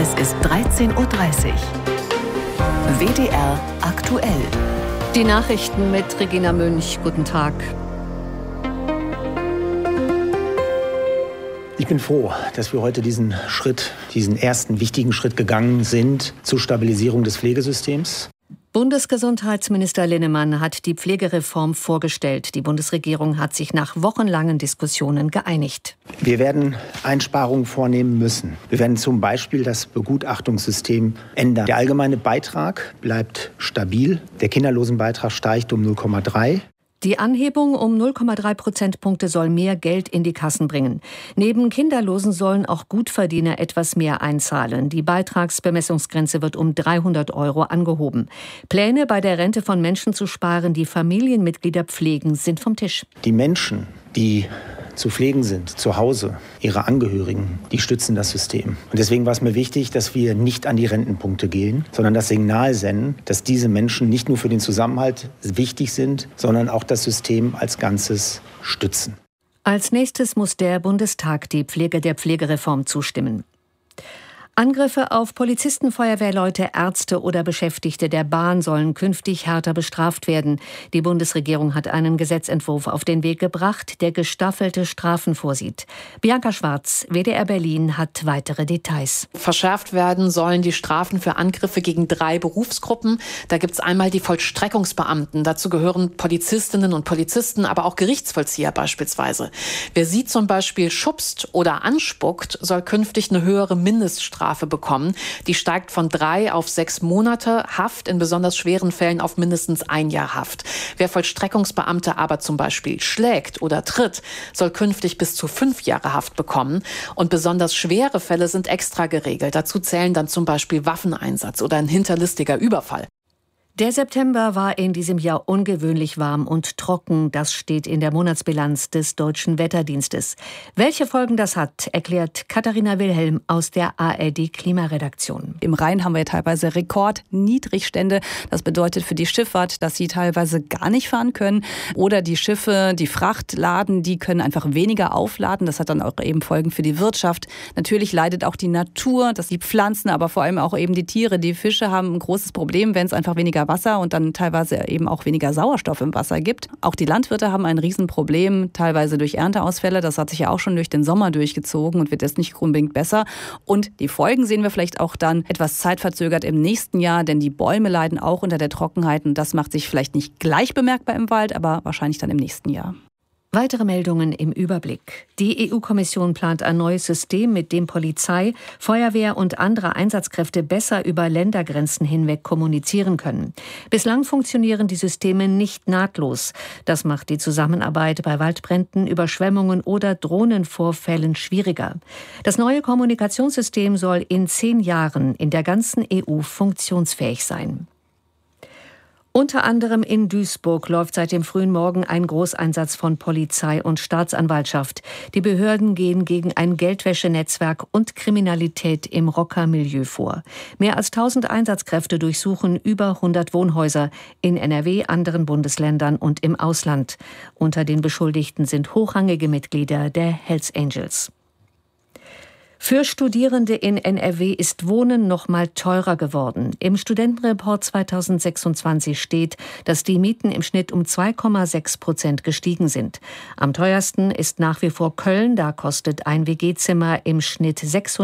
Es ist 13:30 Uhr. WDR aktuell. Die Nachrichten mit Regina Münch. Guten Tag. Ich bin froh, dass wir heute diesen ersten wichtigen Schritt gegangen sind zur Stabilisierung des Pflegesystems. Bundesgesundheitsminister Linnemann hat die Pflegereform vorgestellt. Die Bundesregierung hat sich nach wochenlangen Diskussionen geeinigt. Wir werden Einsparungen vornehmen müssen. Wir werden zum Beispiel das Begutachtungssystem ändern. Der allgemeine Beitrag bleibt stabil. Der Kinderlosenbeitrag steigt um 0,3. Die Anhebung um 0,3 Prozentpunkte soll mehr Geld in die Kassen bringen. Neben Kinderlosen sollen auch Gutverdiener etwas mehr einzahlen. Die Beitragsbemessungsgrenze wird um 300 € angehoben. Pläne, bei der Rente von Menschen zu sparen, die Familienmitglieder pflegen, sind vom Tisch. Die Menschen, die zu pflegen sind, zu Hause, ihre Angehörigen, die stützen das System. Und deswegen war es mir wichtig, dass wir nicht an die Rentenpunkte gehen, sondern das Signal senden, dass diese Menschen nicht nur für den Zusammenhalt wichtig sind, sondern auch das System als Ganzes stützen. Als nächstes muss der Bundestag der Pflegereform zustimmen. Angriffe auf Polizisten, Feuerwehrleute, Ärzte oder Beschäftigte der Bahn sollen künftig härter bestraft werden. Die Bundesregierung hat einen Gesetzentwurf auf den Weg gebracht, der gestaffelte Strafen vorsieht. Bianca Schwarz, WDR Berlin, hat weitere Details. Verschärft werden sollen die Strafen für Angriffe gegen 3 Berufsgruppen. Da gibt es einmal die Vollstreckungsbeamten. Dazu gehören Polizistinnen und Polizisten, aber auch Gerichtsvollzieher beispielsweise. Wer sie zum Beispiel schubst oder anspuckt, soll künftig eine höhere Mindeststrafe bekommen. Die steigt von 3 auf 6 Monate Haft, in besonders schweren Fällen auf mindestens 1 Jahr Haft. Wer Vollstreckungsbeamte aber zum Beispiel schlägt oder tritt, soll künftig bis zu 5 Jahre Haft bekommen. Und besonders schwere Fälle sind extra geregelt. Dazu zählen dann zum Beispiel Waffeneinsatz oder ein hinterlistiger Überfall. Der September war in diesem Jahr ungewöhnlich warm und trocken. Das steht in der Monatsbilanz des Deutschen Wetterdienstes. Welche Folgen das hat, erklärt Katharina Wilhelm aus der ARD-Klimaredaktion. Im Rhein haben wir teilweise Rekordniedrigstände. Das bedeutet für die Schifffahrt, dass sie teilweise gar nicht fahren können. Oder die Schiffe, die Fracht laden, die können einfach weniger aufladen. Das hat dann auch eben Folgen für die Wirtschaft. Natürlich leidet auch die Natur, dass die Pflanzen, aber vor allem auch eben die Tiere, die Fische haben ein großes Problem, wenn es einfach weniger Wasser und dann teilweise eben auch weniger Sauerstoff im Wasser gibt. Auch die Landwirte haben ein Riesenproblem, teilweise durch Ernteausfälle. Das hat sich ja auch schon durch den Sommer durchgezogen und wird jetzt nicht unbedingt besser. Und die Folgen sehen wir vielleicht auch dann etwas zeitverzögert im nächsten Jahr, denn die Bäume leiden auch unter der Trockenheit und das macht sich vielleicht nicht gleich bemerkbar im Wald, aber wahrscheinlich dann im nächsten Jahr. Weitere Meldungen im Überblick. Die EU-Kommission plant ein neues System, mit dem Polizei, Feuerwehr und andere Einsatzkräfte besser über Ländergrenzen hinweg kommunizieren können. Bislang funktionieren die Systeme nicht nahtlos. Das macht die Zusammenarbeit bei Waldbränden, Überschwemmungen oder Drohnenvorfällen schwieriger. Das neue Kommunikationssystem soll in 10 Jahren in der ganzen EU funktionsfähig sein. Unter anderem in Duisburg läuft seit dem frühen Morgen ein Großeinsatz von Polizei und Staatsanwaltschaft. Die Behörden gehen gegen ein Geldwäschenetzwerk und Kriminalität im Rockermilieu vor. Mehr als 1000 Einsatzkräfte durchsuchen über 100 Wohnhäuser in NRW, anderen Bundesländern und im Ausland. Unter den Beschuldigten sind hochrangige Mitglieder der Hells Angels. Für Studierende in NRW ist Wohnen noch mal teurer geworden. Im Studentenreport 2026 steht, dass die Mieten im Schnitt um 2,6% gestiegen sind. Am teuersten ist nach wie vor Köln. Da kostet ein WG-Zimmer im Schnitt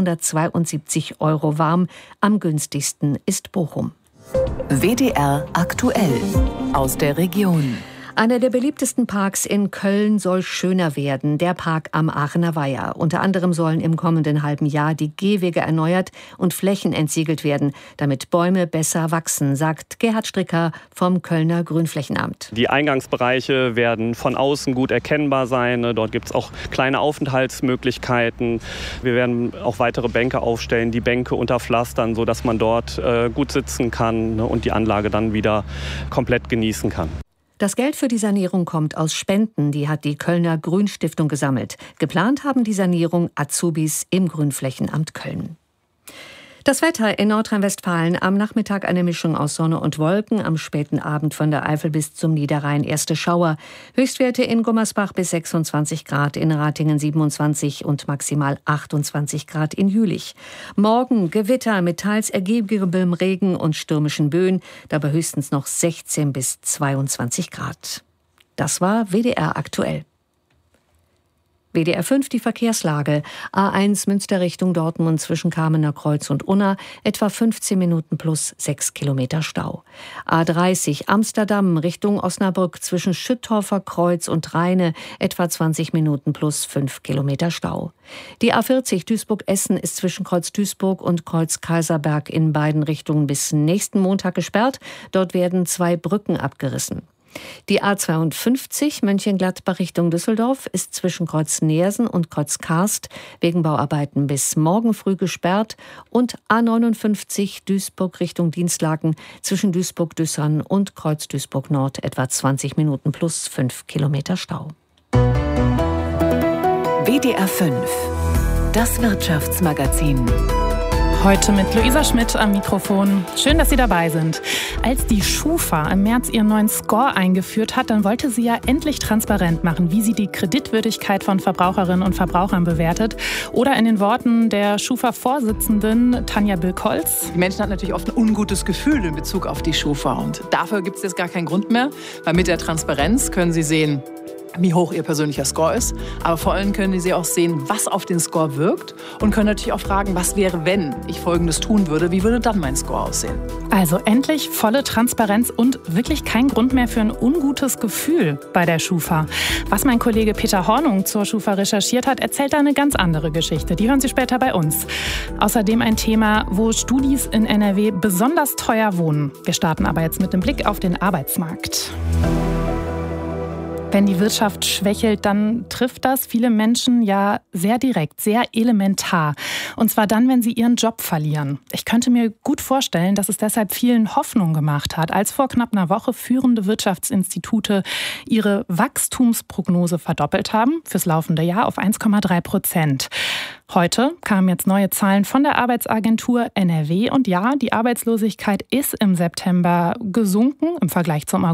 672 € warm. Am günstigsten ist Bochum. WDR aktuell aus der Region. Einer der beliebtesten Parks in Köln soll schöner werden, der Park am Aachener Weiher. Unter anderem sollen im kommenden halben Jahr die Gehwege erneuert und Flächen entsiegelt werden, damit Bäume besser wachsen, sagt Gerhard Stricker vom Kölner Grünflächenamt. Die Eingangsbereiche werden von außen gut erkennbar sein. Dort gibt es auch kleine Aufenthaltsmöglichkeiten. Wir werden auch weitere Bänke aufstellen, die Bänke unterpflastern, sodass man dort gut sitzen kann und die Anlage dann wieder komplett genießen kann. Das Geld für die Sanierung kommt aus Spenden, die hat die Kölner Grünstiftung gesammelt. Geplant haben die Sanierung Azubis im Grünflächenamt Köln. Das Wetter in Nordrhein-Westfalen: am Nachmittag eine Mischung aus Sonne und Wolken, am späten Abend von der Eifel bis zum Niederrhein erste Schauer. Höchstwerte in Gummersbach bis 26 Grad, in Ratingen 27 und maximal 28 Grad in Jülich. Morgen Gewitter mit teils ergiebigem Regen und stürmischen Böen, dabei höchstens noch 16 bis 22 Grad. Das war WDR aktuell. WDR 5 die Verkehrslage. A1 Münster Richtung Dortmund zwischen Kamener Kreuz und Unna, etwa 15 Minuten plus 6 Kilometer Stau. A30 Amsterdam Richtung Osnabrück zwischen Schüttorfer Kreuz und Rheine, etwa 20 Minuten plus 5 Kilometer Stau. Die A40 Duisburg-Essen ist zwischen Kreuz Duisburg und Kreuz Kaiserberg in beiden Richtungen bis nächsten Montag gesperrt. Dort werden 2 Brücken abgerissen. Die A52 Mönchengladbach Richtung Düsseldorf ist zwischen Kreuz Neersen und Kreuz Karst wegen Bauarbeiten bis morgen früh gesperrt und A59 Duisburg Richtung Dienstlaken zwischen Duisburg-Düssern und Kreuz Duisburg Nord etwa 20 Minuten plus 5 Kilometer Stau. WDR 5, das Wirtschaftsmagazin. Heute mit Luisa Schmidt am Mikrofon. Schön, dass Sie dabei sind. Als die Schufa im März ihren neuen Score eingeführt hat, dann wollte sie ja endlich transparent machen, wie sie die Kreditwürdigkeit von Verbraucherinnen und Verbrauchern bewertet. Oder in den Worten der Schufa-Vorsitzenden Tanja Bilkolz: Die Menschen hatten natürlich oft ein ungutes Gefühl in Bezug auf die Schufa. Und dafür gibt es jetzt gar keinen Grund mehr, weil mit der Transparenz können Sie sehen, wie hoch Ihr persönlicher Score ist. Aber vor allem können Sie auch sehen, was auf den Score wirkt und können natürlich auch fragen, was wäre, wenn ich Folgendes tun würde, wie würde dann mein Score aussehen? Also endlich volle Transparenz und wirklich kein Grund mehr für ein ungutes Gefühl bei der Schufa. Was mein Kollege Peter Hornung zur Schufa recherchiert hat, erzählt da eine ganz andere Geschichte. Die hören Sie später bei uns. Außerdem ein Thema, wo Studis in NRW besonders teuer wohnen. Wir starten aber jetzt mit dem Blick auf den Arbeitsmarkt. Wenn die Wirtschaft schwächelt, dann trifft das viele Menschen ja sehr direkt, sehr elementar. Und zwar dann, wenn sie ihren Job verlieren. Ich könnte mir gut vorstellen, dass es deshalb vielen Hoffnung gemacht hat, als vor knapp einer Woche führende Wirtschaftsinstitute ihre Wachstumsprognose verdoppelt haben fürs laufende Jahr auf 1,3%. Heute kamen jetzt neue Zahlen von der Arbeitsagentur NRW und ja, die Arbeitslosigkeit ist im September gesunken im Vergleich zum August.